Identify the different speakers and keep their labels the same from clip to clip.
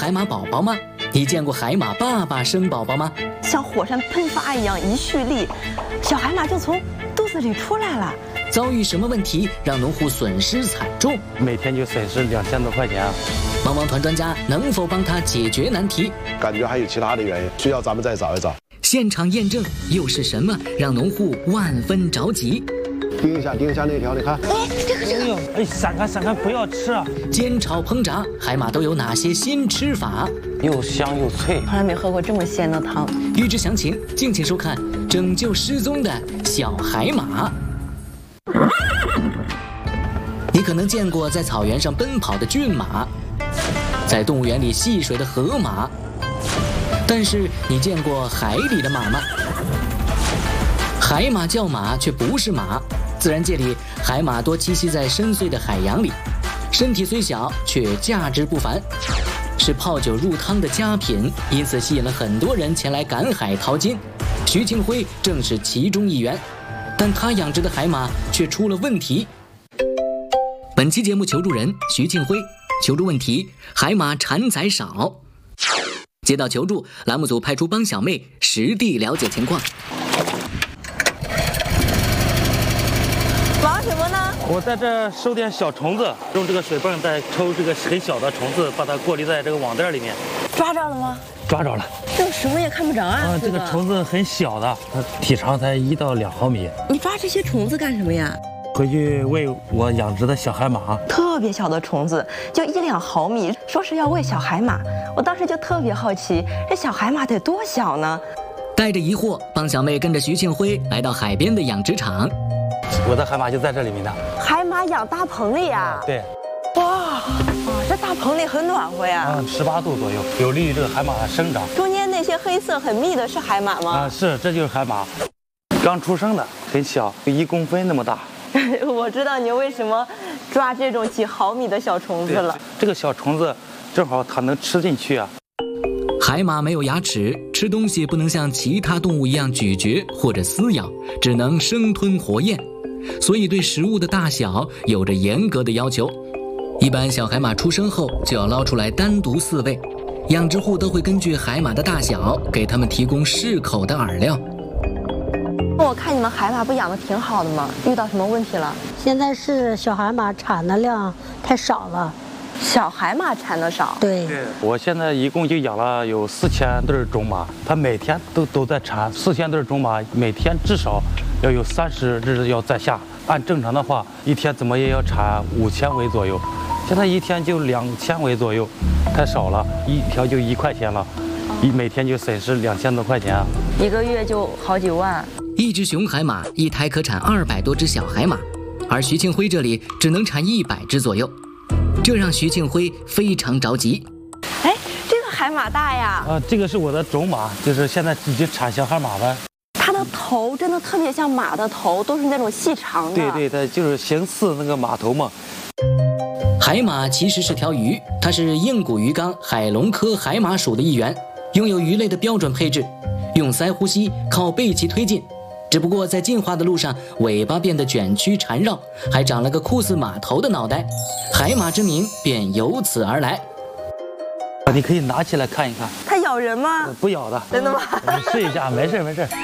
Speaker 1: 海马宝宝吗？你见过海马爸爸生宝宝吗？
Speaker 2: 像火山喷发一样一蓄力，小海马就从肚子里出来了。
Speaker 1: 遭遇什么问题让农户损失惨重？
Speaker 3: 每天就损失2000多块钱。
Speaker 1: 汪汪团专家能否帮他解决难题？
Speaker 4: 感觉还有其他的原因，需要咱们再找一找。
Speaker 1: 现场验证又是什么让农户万分着急？
Speaker 4: 盯一下那条，你看。
Speaker 2: 哎，这个。
Speaker 3: 哎，闪开，不要吃啊！
Speaker 1: 煎炒烹炸，海马都有哪些新吃法？
Speaker 3: 又香又脆。
Speaker 2: 从来没喝过这么鲜的汤。
Speaker 1: 欲知详情，敬请收看《拯救失踪的小海马》。你可能见过在草原上奔跑的骏马，在动物园里戏水的河马，但是你见过海里的马吗？海马叫马却不是马。自然界里，海马多栖息在深邃的海洋里，身体虽小，却价值不凡，是泡酒入汤的佳品，因此吸引了很多人前来赶海淘金。徐庆辉正是其中一员，但他养殖的海马却出了问题。本期节目求助人徐庆辉，求助问题：海马产崽少。接到求助，栏目组派出帮小妹实地了解情况。
Speaker 2: 忙什么呢？
Speaker 3: 我在这收点小虫子，用这个水泵再抽这个很小的虫子，把它过滤在这个网袋里面。
Speaker 2: 抓着了吗？
Speaker 3: 抓着了。
Speaker 2: 这个什么也看不着啊！
Speaker 3: 这个虫子很小的，它体长才1到2毫米。
Speaker 2: 你抓这些虫子干什么呀？
Speaker 3: 回去喂我养殖的小海马。
Speaker 2: 特别小的虫子，就1、2毫米，说是要喂小海马。我当时就特别好奇，这小海马得多小呢？
Speaker 1: 带着疑惑，帮小妹跟着徐庆辉来到海边的养殖场。
Speaker 3: 我的海马就在这里面呢。
Speaker 2: 海马养大棚里呀？
Speaker 3: 对。
Speaker 2: 哇，这大棚里很暖和呀。
Speaker 3: 18度左右，有利于这个海马生长。
Speaker 2: 中间那些黑色很密的是海马吗？
Speaker 3: 是，这就是海马，刚出生的，很小，有1公分那么大。
Speaker 2: 我知道你为什么抓这种几毫米的小虫子了。
Speaker 3: 这个小虫子正好它能吃进去啊。
Speaker 1: 海马没有牙齿，吃东西不能像其他动物一样咀嚼或者撕咬，只能生吞活咽，所以对食物的大小有着严格的要求。一般小海马出生后就要捞出来单独饲喂，养殖户都会根据海马的大小给它们提供适口的饵料。
Speaker 2: 我看你们海马不养得挺好的吗？遇到什么问题了？
Speaker 5: 现在是小海马产的量太少了。
Speaker 2: 小海马产的少？
Speaker 5: 对，
Speaker 3: 我现在一共就养了有4000对种马，它每天都在产，4000对种马，每天至少要有30只要在下。按正常的话，一天怎么也要产5000尾左右，现在一天就2000尾左右，太少了，一条就1块钱了，每天就损失2000多块钱，
Speaker 2: 一个月就好几万。
Speaker 1: 一只雄海马一胎可产200多只小海马，而徐庆辉这里只能产100只左右，这让徐庆辉非常着急。
Speaker 2: 哎，这个海马大呀！
Speaker 3: 这个是我的种马，就是现在已经产小海马了。
Speaker 2: 它的头真的特别像马的头，都是那种细长的。
Speaker 3: 对，它就是形似那个马头嘛。
Speaker 1: 海马其实是条鱼，它是硬骨鱼纲海龙科海马属的一员，拥有鱼类的标准配置，用鳃呼吸，靠背鳍推进。只不过在进化的路上，尾巴变得卷曲缠绕，还长了个酷似马头的脑袋，海马之名便由此而来。
Speaker 3: 你可以拿起来看一看。
Speaker 2: 它咬人吗？
Speaker 3: 不咬的。
Speaker 2: 真的吗？
Speaker 3: 你试一下，没事。没事。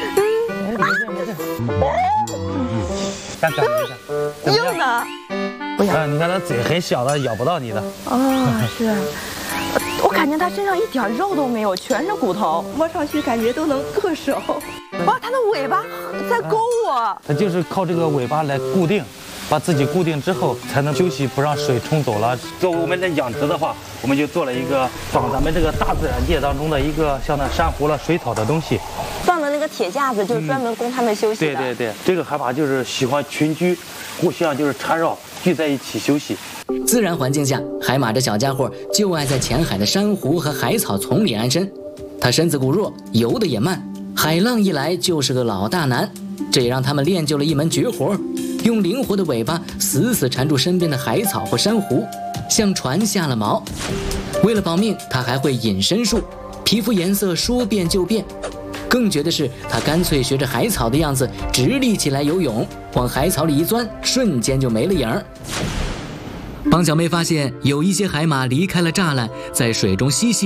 Speaker 3: 想感觉一下。
Speaker 2: 硬的。
Speaker 3: 你看它嘴很小的，咬不到你的。
Speaker 2: 是。我感觉它身上一点肉都没有，全是骨头，摸上去感觉都能硌手。哇，它的尾巴在勾我。
Speaker 3: 它就是靠这个尾巴来固定，把自己固定之后才能休息，不让水冲走了。作为我们的养殖的话，我们就做了一个仿咱们这个大自然界当中的一个像那珊瑚了、水草的东西。
Speaker 2: 放的那个铁架子就是专门供它们休息的。
Speaker 3: 对，这个海马就是喜欢群居，互相就是缠绕，聚在一起休息。
Speaker 1: 自然环境下，海马这小家伙就爱在浅海的珊瑚和海草丛里安身。它身子骨弱，游得也慢，海浪一来就是个老大难。这也让他们练就了一门绝活，用灵活的尾巴死死缠住身边的海草或珊瑚，像船下了锚。为了保命，它还会隐身术，皮肤颜色说变就变。更绝的是，它干脆学着海草的样子直立起来游泳，往海草里一钻，瞬间就没了影儿。帮小妹发现有一些海马离开了栅栏，在水中嬉戏。